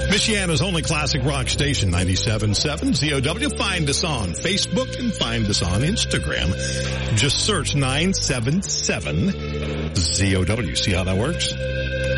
Michiana's only classic rock station, 97.7 ZOW. Find us on Facebook and find us on Instagram. Just search 977 ZOW. See how that works?